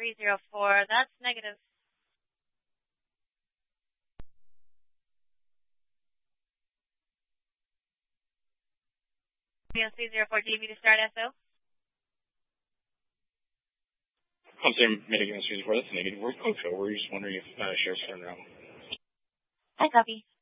304, that's negative. VOC04 DB to start SO. Officer Michigan 304, that's a negative. We're code fill. We're just wondering if Sheriff's turned around. I copy.